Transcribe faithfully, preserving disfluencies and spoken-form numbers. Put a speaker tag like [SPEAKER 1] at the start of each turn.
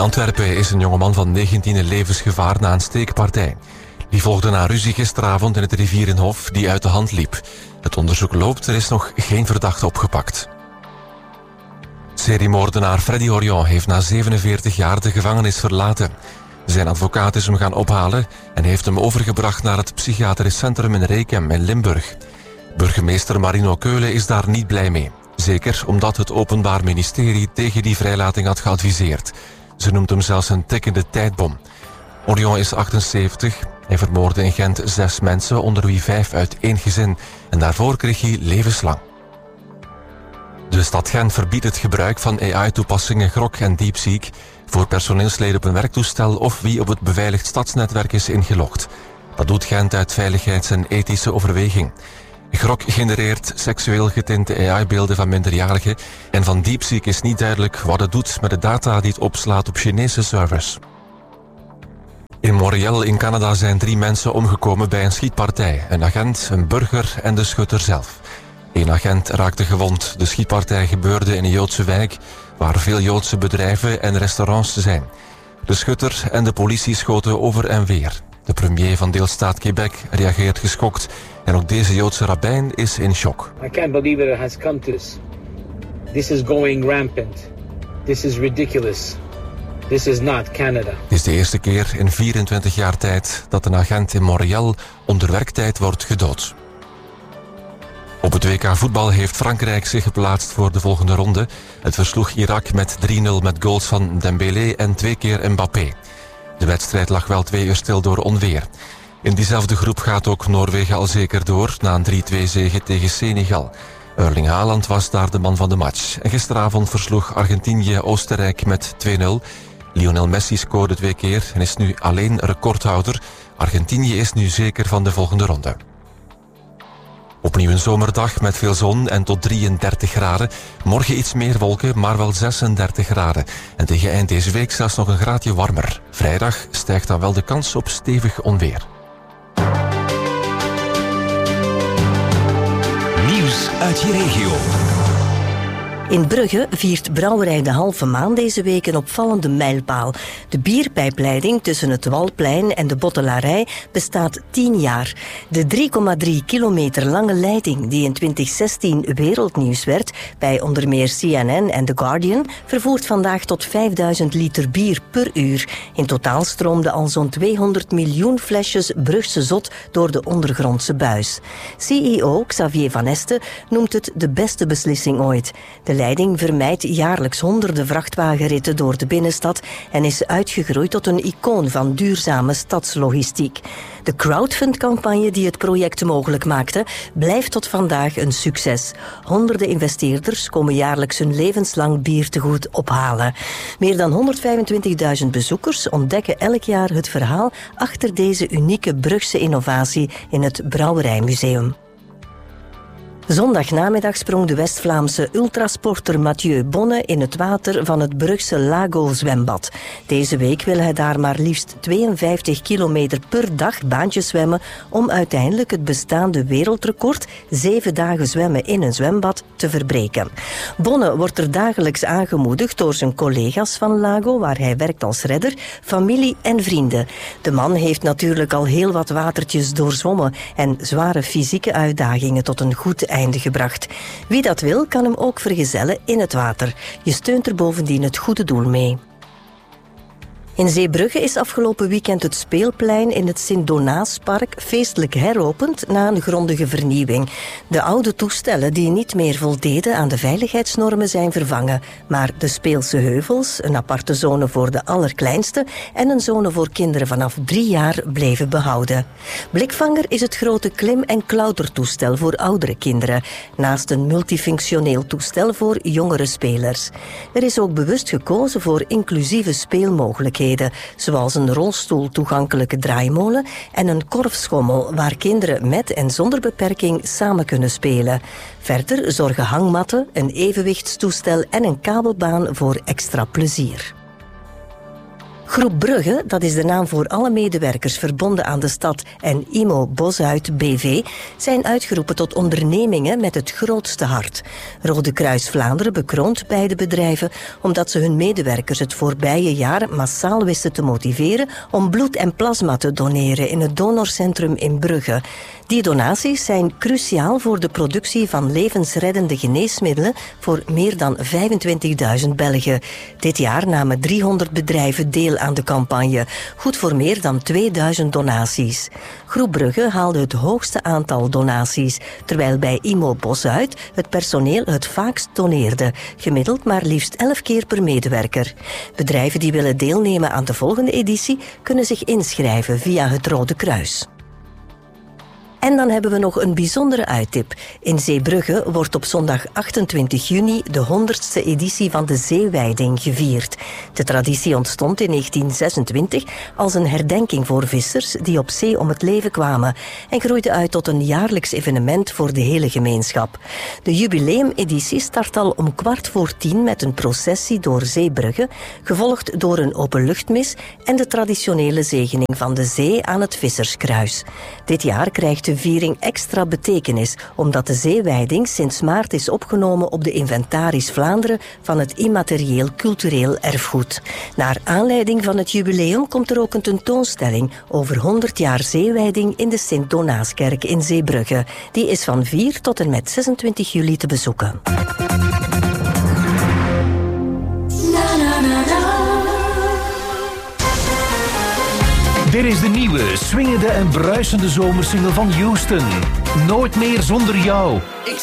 [SPEAKER 1] Antwerpen is een jongeman van negentien in levensgevaar na een steekpartij. Die volgde na ruzie gisteravond in het Rivierenhof die uit de hand liep. Het onderzoek loopt, er is nog geen verdachte opgepakt. Seriemoordenaar Freddy Orion heeft na zevenenveertig jaar de gevangenis verlaten. Zijn advocaat is hem gaan ophalen en heeft hem overgebracht naar het psychiatrisch centrum in Rekem in Limburg. Burgemeester Marino Keulen is daar niet blij mee. Zeker omdat het Openbaar Ministerie tegen die vrijlating had geadviseerd. Ze noemt hem zelfs een tikkende tijdbom. Orion is achtenzeventig. Hij vermoordde in Gent zes mensen, onder wie vijf uit één gezin. En daarvoor kreeg hij levenslang. De stad Gent verbiedt het gebruik van A I-toepassingen Grok en DeepSeek voor personeelsleden op een werktoestel of wie op het beveiligd stadsnetwerk is ingelogd. Dat doet Gent uit veiligheids- en ethische overweging. Grok genereert seksueel getinte A I-beelden van minderjarigen en van DeepSeek is niet duidelijk wat het doet met de data die het opslaat op Chinese servers. In Montreal in Canada zijn drie mensen omgekomen bij een schietpartij. Een agent, een burger en de schutter zelf. Eén agent raakte gewond. De schietpartij gebeurde in een Joodse wijk waar veel Joodse bedrijven en restaurants zijn. De schutter en de politie schoten over en weer. De premier van deelstaat Quebec reageert geschokt en ook deze Joodse rabbijn is in shock.
[SPEAKER 2] I can't believe it has come to this. This is going rampant. This is ridiculous. This is not Canada.
[SPEAKER 1] Het is de eerste keer in vierentwintig jaar tijd dat een agent in Montreal onder werktijd wordt gedood. Op het W K voetbal heeft Frankrijk zich geplaatst voor de volgende ronde. Het versloeg Irak met drie nul met goals van Dembélé en twee keer Mbappé. De wedstrijd lag wel twee uur stil door onweer. In diezelfde groep gaat ook Noorwegen al zeker door na een drie twee zege tegen Senegal. Erling Haaland was daar de man van de match. En gisteravond versloeg Argentinië Oostenrijk met twee nul. Lionel Messi scoorde twee keer en is nu alleen recordhouder. Argentinië is nu zeker van de volgende ronde. Opnieuw een zomerdag met veel zon en tot drieëndertig graden. Morgen iets meer wolken, maar wel zesendertig graden. En tegen eind deze week zelfs nog een graadje warmer. Vrijdag stijgt dan wel de kans op stevig onweer.
[SPEAKER 3] Nieuws uit je regio.
[SPEAKER 4] In Brugge viert Brouwerij de Halve Maan deze week een opvallende mijlpaal. De bierpijpleiding tussen het Walplein en de Bottelarij bestaat tien jaar. De drie komma drie kilometer lange leiding die in twintig zestien wereldnieuws werd bij onder meer C N N en The Guardian vervoert vandaag tot vijfduizend liter bier per uur. In totaal stroomden al zo'n tweehonderd miljoen flesjes Brugse zot door de ondergrondse buis. C E O Xavier Van Este noemt het de beste beslissing ooit. De De leiding vermijdt jaarlijks honderden vrachtwagenritten door de binnenstad en is uitgegroeid tot een icoon van duurzame stadslogistiek. De crowdfund-campagne die het project mogelijk maakte, blijft tot vandaag een succes. Honderden investeerders komen jaarlijks hun levenslang bier te goed ophalen. Meer dan honderdvijfentwintigduizend bezoekers ontdekken elk jaar het verhaal achter deze unieke Brugse innovatie in het Brouwerijmuseum. Zondagnamiddag sprong de West-Vlaamse ultrasporter Mathieu Bonne in het water van het Brugse Lago-zwembad. Deze week wil hij daar maar liefst tweeënvijftig kilometer per dag baantjes zwemmen om uiteindelijk het bestaande wereldrecord, zeven dagen zwemmen in een zwembad, te verbreken. Bonne wordt er dagelijks aangemoedigd door zijn collega's van Lago, waar hij werkt als redder, familie en vrienden. De man heeft natuurlijk al heel wat watertjes doorzwommen en zware fysieke uitdagingen tot een goed einde gebracht. Wie dat wil, kan hem ook vergezellen in het water. Je steunt er bovendien het goede doel mee. In Zeebrugge is afgelopen weekend het speelplein in het Sint-Donaaspark feestelijk heropend na een grondige vernieuwing. De oude toestellen die niet meer voldeden aan de veiligheidsnormen zijn vervangen, maar de speelse heuvels, een aparte zone voor de allerkleinste en een zone voor kinderen vanaf drie jaar bleven behouden. Blikvanger is het grote klim- en klautertoestel voor oudere kinderen, naast een multifunctioneel toestel voor jongere spelers. Er is ook bewust gekozen voor inclusieve speelmogelijkheden, zoals een rolstoel-toegankelijke draaimolen en een korfschommel waar kinderen met en zonder beperking samen kunnen spelen. Verder zorgen hangmatten, een evenwichtstoestel en een kabelbaan voor extra plezier. Groep Brugge, dat is de naam voor alle medewerkers verbonden aan de stad, en I M O Bosuit B V, zijn uitgeroepen tot ondernemingen met het grootste hart. Rode Kruis Vlaanderen bekroont beide bedrijven omdat ze hun medewerkers het voorbije jaar massaal wisten te motiveren om bloed en plasma te doneren in het donorcentrum in Brugge. Die donaties zijn cruciaal voor de productie van levensreddende geneesmiddelen voor meer dan vijfentwintigduizend Belgen. Dit jaar namen driehonderd bedrijven deel aan de campagne, goed voor meer dan tweeduizend donaties. Groep Brugge haalde het hoogste aantal donaties, terwijl bij I M O Bosuit het personeel het vaakst doneerde, gemiddeld maar liefst elf keer per medewerker. Bedrijven die willen deelnemen aan de volgende editie kunnen zich inschrijven via het Rode Kruis. En dan hebben we nog een bijzondere uittip. In Zeebrugge wordt op zondag achtentwintig juni de honderdste editie van de zeewijding gevierd. De traditie ontstond in negentien zesentwintig als een herdenking voor vissers die op zee om het leven kwamen en groeide uit tot een jaarlijks evenement voor de hele gemeenschap. De jubileumeditie start al om kwart voor tien met een processie door Zeebrugge, gevolgd door een openluchtmis en de traditionele zegening van de zee aan het Visserskruis. Dit jaar krijgt de de viering extra betekenis, omdat de zeewijding sinds maart is opgenomen op de inventaris Vlaanderen van het immaterieel cultureel erfgoed. Naar aanleiding van het jubileum komt er ook een tentoonstelling over honderd jaar zeewijding in de Sint-Donaaskerk in Zeebrugge. Die is van vier tot en met zesentwintig juli te bezoeken.
[SPEAKER 3] Dit is de nieuwe, swingende en bruisende zomersingle van Houston. Nooit meer zonder jou.